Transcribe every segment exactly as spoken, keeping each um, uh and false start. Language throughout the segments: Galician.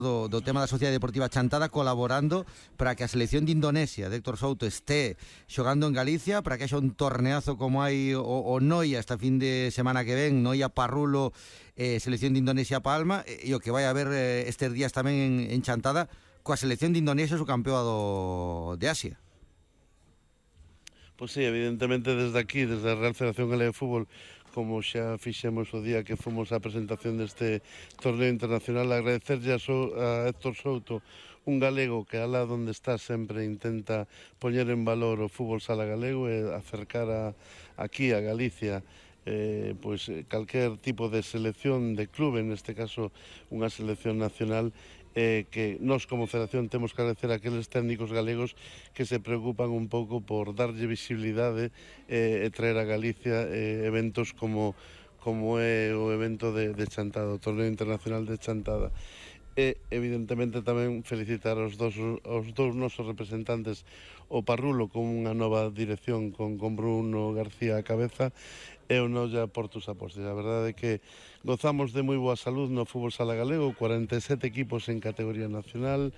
Do, do tema da Sociedade Deportiva Chantada colaborando para que a selección de Indonesia de Héctor Souto este xogando en Galicia, para que haxa un torneazo como hai o, o Noia esta fin de semana que ven, Noia Parrulo, eh, selección de Indonesia Palma, e o que vai haber eh, estes días tamén en, en Chantada coa selección de Indonesia su campeoa do, de Asia. Pois sí, evidentemente desde aquí, desde a Real Federación Galega de Fútbol, como xa fixemos o día que fomos á presentación deste torneo internacional, agradecerlle a, so, a Héctor Souto, un galego que alá donde está sempre intenta poñer en valor o fútbol sala galego e acercar a, aquí a Galicia eh, pois, calquer tipo de selección de clube, neste caso unha selección nacional, eh, que nós como federación temos que agradecer a aqueles técnicos galegos que se preocupan un pouco por darlle visibilidade eh, e traer a Galicia eh, eventos como, como é o evento de, de Chantada, o torneo internacional de Chantada. E evidentemente tamén felicitar aos dos, aos dos nosos representantes, o Parrulo con unha nova dirección con, con Bruno García a cabeza e o Noia Portus Apostes. A verdade é que gozamos de moi boa salud no fútbol sala galego, cuarenta e sete equipos en categoría nacional,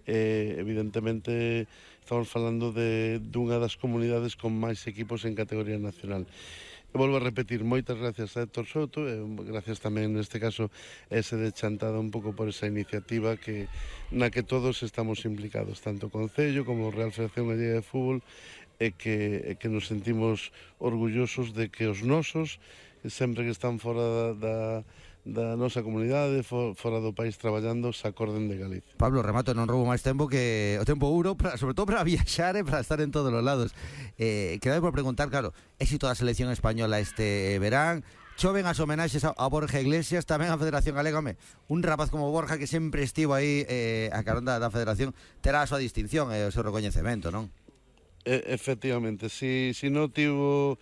e evidentemente estamos falando de dunha das comunidades con máis equipos en categoría nacional. E volvo a repetir, moitas gracias a Héctor Souto e gracias tamén neste caso ese de Chantada un pouco por esa iniciativa que na que todos estamos implicados, tanto o Concello como Real Federación Galega de Fútbol, e que, e que nos sentimos orgullosos de que os nosos, sempre que están fora da, da da nosa comunidade, fora do país traballando, se acorden de Galicia. Pablo, remato, non roubo máis tempo que o tempo ouro, para, sobre todo para viaxar e para estar en todos os lados. Eh, quedame por preguntar, claro, éxito da selección española este verán, choven as homenaxes a, a Borja Iglesias, tamén a Federación Galega, home, un rapaz como Borja que sempre estivo aí eh, a carón da, da Federación, terá a súa distinción e o seu recoñecemento, non? E, efectivamente, si, si non tivo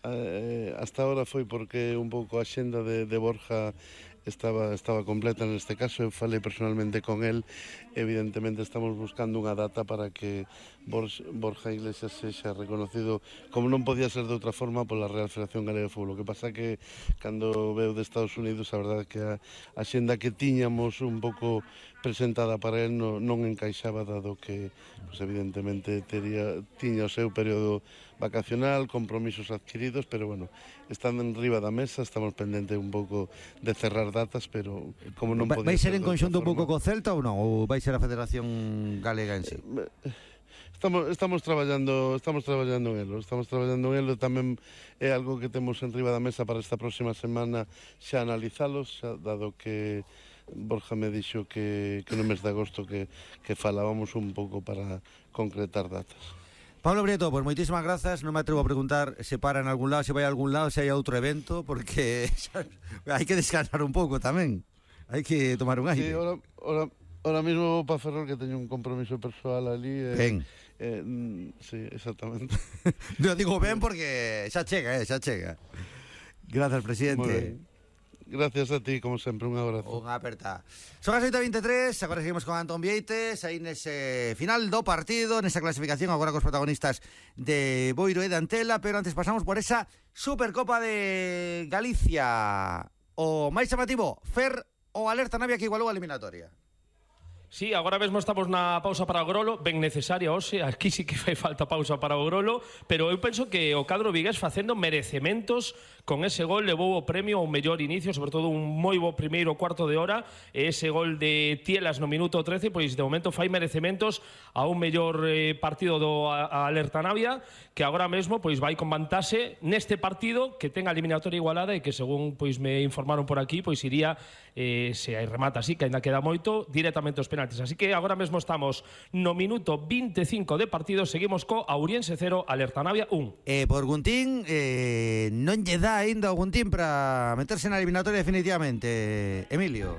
eh, hasta ahora foi porque un pouco a xenda de, de Borja estaba, estaba completa neste caso. Eu falei personalmente con el, evidentemente estamos buscando unha data para que Borja Iglesias sexa reconocido, como non podía ser de outra forma, pola Real Federación Galega de Fútbol. O que pasa que cando veu de Estados Unidos, a verdade que a, a xenda que tiñamos un pouco presentada para él no, non encaixaba, dado que pues, evidentemente tería, tiña o seu período vacacional, compromisos adquiridos, pero bueno, estando en riba da mesa, estamos pendentes un pouco de cerrar datas, pero como non podía vai ser en conxunto un forma, pouco co Celta ou non? Ou vai ser a Federación Galega en sí? Estamos, estamos traballando, estamos traballando en elo, estamos traballando en elo, tamén é algo que temos en riba da mesa para esta próxima semana xa analizalos, xa, dado que Borja me dixo que, que no mes de agosto que, que falábamos un pouco para concretar datas. Pablo Prieto, pues moitísimas grazas. Non me atrevo a preguntar se para en algún lado, se vai a algún lado, se hai outro evento, porque hai que descansar un pouco tamén. Hai que tomar un aire. Sí, ahora, ahora, ahora mismo vou para Ferrol, que teño un compromiso persoal ali. Eh, ben. Eh, sí, exactamente. Yo digo ben porque xa chega, eh, xa chega. Gracias, presidente. Gracias a ti, como sempre, un abrazo. Unha aperta. Son as oito e vinte e tres, agora seguimos con Antón Vieites, aí nese final do partido, nesa clasificación, agora cos protagonistas de Boiro e de Antela, pero antes pasamos por esa Supercopa de Galicia. O máis chamativo, Fer o Alerta Navia que igualou a eliminatoria. Sí, agora mesmo estamos na pausa para o Grolo, ben necesaria hoxe, aquí sí que fai falta pausa para o Grolo, pero eu penso que o cadro vigués facendo merecementos con ese gol, levou o premio ao mellor inicio, sobre todo un moi bo primeiro cuarto de hora, e ese gol de Tielas no minuto trece, pois de momento fai merecementos a un mellor eh, partido do a, a Alerta Navia, que agora mesmo pois vai con vantaxe neste partido que ten a eliminatoria igualada e que según pois me informaron por aquí, pois iría eh, se hai remata así, que ainda queda moito, directamente aos penaltis. Así que agora mesmo estamos no minuto vinte e cinco de partido, seguimos co Auriense cero, Alerta Navia un. Eh, por Guntín, eh, non lle dá ainda o Guntín para meterse na eliminatoria definitivamente, Emilio.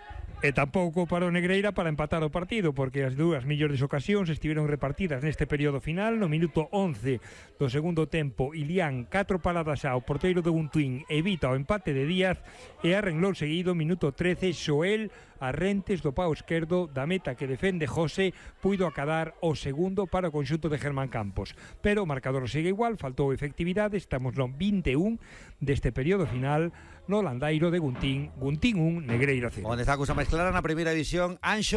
E tampouco para o Negreira para empatar o partido, porque as dúas millores ocasións estiveron repartidas neste período final. No minuto once do segundo tempo, Ilián, catro paradas ao porteiro do Guntín, evita o empate de Díaz, e a renglón seguido, minuto trece, Xoel Arrentes do pau esquerdo da meta que defende José, puido acadar o segundo para o conxunto de Germán Campos. Pero o marcador sigue igual, faltou efectividade, estamos no vinte e un deste período final, no Landairo de Guntín, Guntín un, Negreira cero. Onde está a cousa máis clara na primeira división, Anxo